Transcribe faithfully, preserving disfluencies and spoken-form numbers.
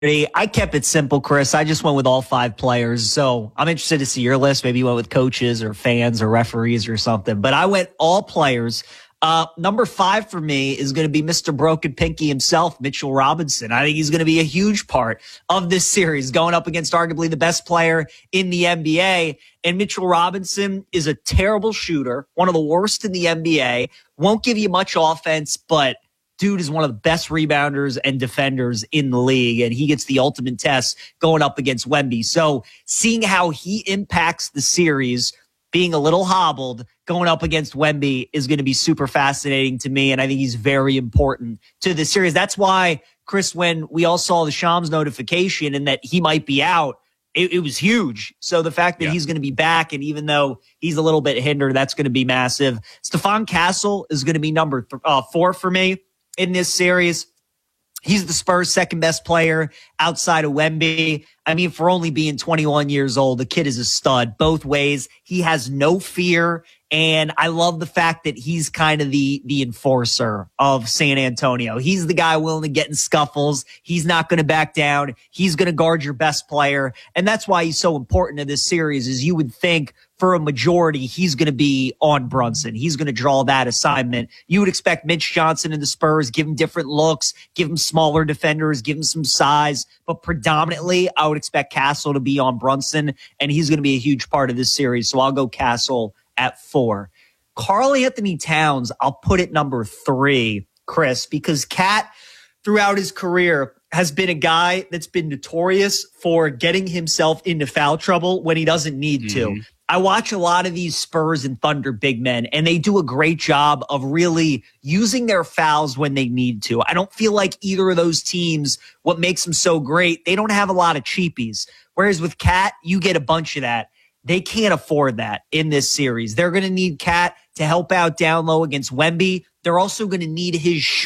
I kept it simple, Chris. I just went with all five players. So I'm interested to see your list. Maybe you went with coaches or fans or referees or something. But I went all players. Uh, number five for me is going to be Mister Broken Pinky himself, Mitchell Robinson. I think he's going to be a huge part of this series, going up against arguably the best player in the N B A. And Mitchell Robinson is a terrible shooter, one of the worst in the N B A, won't give you much offense, but dude is one of the best rebounders and defenders in the league, and he gets the ultimate test going up against Wemby. So seeing how he impacts the series, being a little hobbled, going up against Wemby is going to be super fascinating to me, and I think he's very important to the series. That's why, Chris, when we all saw the Shams notification and that he might be out, it, it was huge. So the fact that yeah. he's going to be back, and even though he's a little bit hindered, that's going to be massive. Stephon Castle is going to be number th- uh, four for me in this series. He's the Spurs' second best player outside of Wemby. I mean, for only being twenty-one years old, the kid is a stud both ways. He has no fear. And I love the fact that he's kind of the, the enforcer of San Antonio. He's the guy willing to get in scuffles. He's not going to back down. He's going to guard your best player. And that's why he's so important to this series, is you would think for a majority, he's going to be on Brunson. He's going to draw that assignment. You would expect Mitch Johnson and the Spurs, give him different looks, give him smaller defenders, give him some size. But predominantly, I would expect Castle to be on Brunson, and he's going to be a huge part of this series. So I'll go Castle at four. Karl Anthony Towns, I'll put it number three, Chris, because Cat, throughout his career, has been a guy that's been notorious for getting himself into foul trouble when he doesn't need mm-hmm. to. I watch a lot of these Spurs and Thunder big men, and they do a great job of really using their fouls when they need to. I don't feel like either of those teams, what makes them so great, they don't have a lot of cheapies. Whereas with Cat, you get a bunch of that. They can't afford that in this series. They're going to need Cat to help out down low against Wemby. They're also going to need his